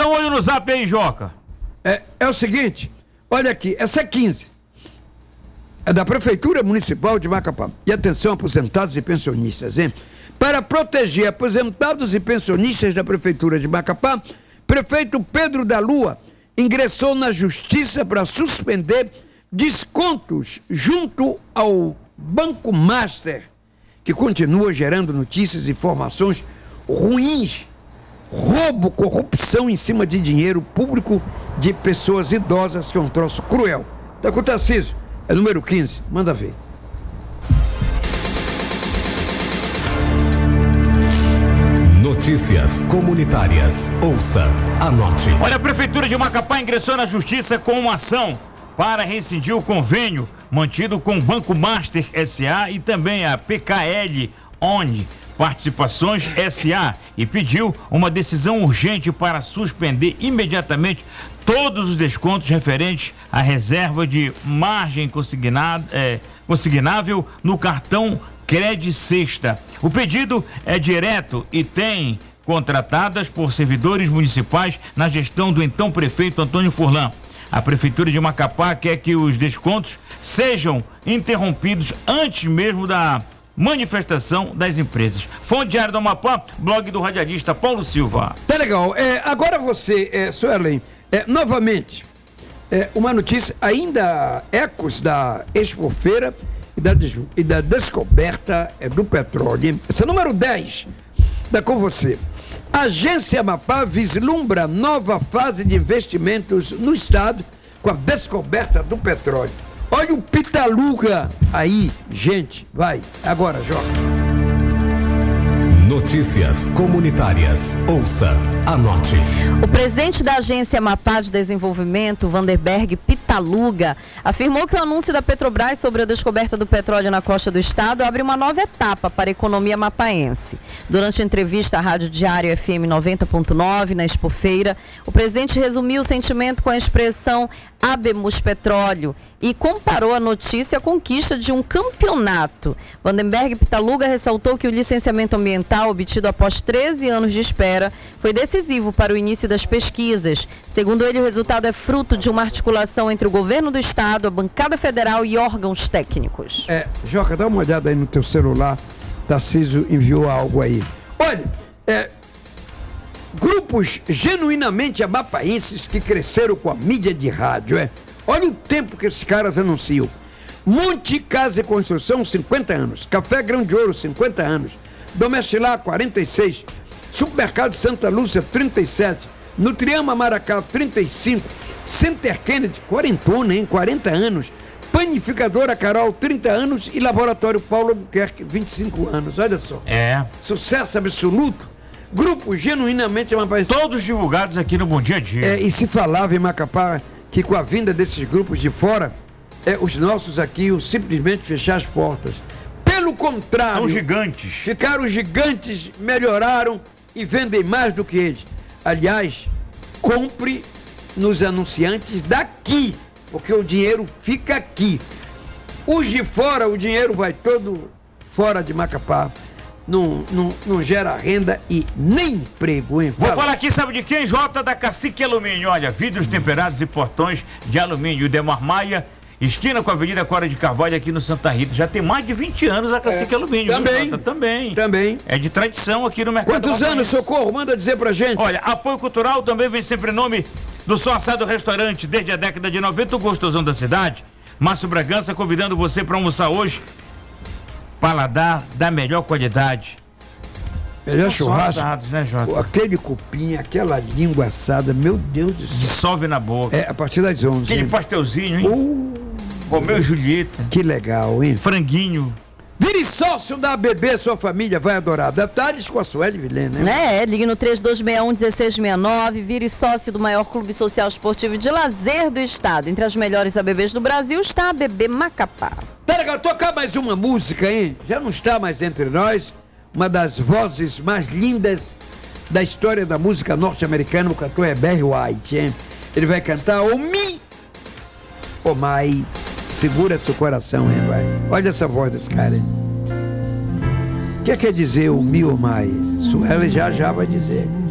um olho no zap aí, Joca. É o seguinte, olha aqui, essa é 15. É da Prefeitura Municipal de Macapá. E atenção, aposentados e pensionistas, hein? Para proteger aposentados e pensionistas da Prefeitura de Macapá, prefeito Pedro da Lua ingressou na Justiça para suspender descontos junto ao Banco Master, que continua gerando notícias e informações ruins, roubo, corrupção em cima de dinheiro público de pessoas idosas, que é um troço cruel. Tá com o Tarcísio, é número 15, manda ver. Notícias comunitárias. Ouça, anote. Olha, a Prefeitura de Macapá ingressou na Justiça com uma ação para rescindir o convênio mantido com o Banco Master S.A. e também a PKL ONI Participações S.A. e pediu uma decisão urgente para suspender imediatamente todos os descontos referentes à reserva de margem consignável no cartão Cred Sexta. O pedido é direto e tem contratadas por servidores municipais na gestão do então prefeito Antônio Furlan. A Prefeitura de Macapá quer que os descontos sejam interrompidos antes mesmo da manifestação das empresas. Fonte Diário do Amapá, blog do radialista Paulo Silva. Tá legal. Agora você, Suelen, novamente, uma notícia, ainda ecos da Expofeira e da descoberta do petróleo. Essa é número 10, da com você. A Agência Amapá vislumbra nova fase de investimentos no estado com a descoberta do petróleo. Olha o Pitaluga aí, gente. Vai, agora, Joca. Notícias comunitárias. Ouça, anote. O presidente da Agência Amapá de Desenvolvimento, Vanderberg Pitaluga, afirmou que o anúncio da Petrobras sobre a descoberta do petróleo na costa do estado abre uma nova etapa para a economia amapaense. Durante a entrevista à Rádio Diário FM 90.9, na Expofeira, o presidente resumiu o sentimento com a expressão "Habemus Petróleo" e comparou a notícia à conquista de um campeonato. Vandenberg Pitaluga ressaltou que o licenciamento ambiental obtido após 13 anos de espera foi decisivo para o início das pesquisas. Segundo ele, o resultado é fruto de uma articulação entre o governo do estado, a bancada federal e órgãos técnicos. Joca, dá uma olhada aí no teu celular. Tarcísio enviou algo aí. Olha, grupos genuinamente amapaenses que cresceram com a mídia de rádio, Olha o tempo que esses caras anunciam. Monte Casa e Construção, 50 anos. Café Grão de Ouro, 50 anos. Domestilar, 46. Supermercado Santa Lúcia, 37. Nutriama Maracá, 35. Center Kennedy, 40 anos. Panificadora Carol, 30 anos. E Laboratório Paulo Albuquerque, 25 anos. Olha só. Sucesso absoluto. Grupo genuinamente amapaense. Todos divulgados aqui no Bom Dia a Dia. E se falava em Macapá que com a vinda desses grupos de fora, os nossos aqui iam simplesmente fechar as portas. Pelo contrário, são gigantes. Ficaram gigantes, melhoraram e vendem mais do que eles. Aliás, compre nos anunciantes daqui, porque o dinheiro fica aqui. Os de fora, o dinheiro vai todo fora de Macapá. Não gera renda e nem emprego, hein? Vou falar aqui, sabe de quem? Jota da Cacique Alumínio. Olha, vidros temperados e portões de alumínio. Demar Maia, esquina com a Avenida Cora de Carvalho, aqui no Santa Rita. Já tem mais de 20 anos a Cacique Alumínio. Também. É de tradição aqui no mercado. Quantos anos, Socorro? Manda dizer pra gente. Olha, apoio cultural também vem sempre em nome do Só Assado Restaurante, desde a década de 90, o gostosão da cidade. Márcio Bragança convidando você para almoçar hoje. Paladar da melhor qualidade. Melhor churrasco. Assados, né, Jota? Aquele cupim, aquela língua assada, meu Deus do céu. Dissolve na boca. A partir das 11. Aquele pastelzinho, hein? Romeu e Julieta. Que legal, hein? Franguinho. Vire sócio da ABB, sua família vai adorar. Detalhes com a Sueli Vilhena, né? Ligue no 3261-1669, vire sócio do maior clube social esportivo e de lazer do estado. Entre as melhores ABBs do Brasil está a ABB Macapá. Tá legal, tocar mais uma música, hein? Já não está mais entre nós, uma das vozes mais lindas da história da música norte-americana, o cantor é Barry White, hein? Ele vai cantar "Oh Me, Oh My". Segura seu coração, hein, vai. Olha essa voz desse cara, hein? O que quer dizer o "Me, Oh My"? Sueli já vai dizer.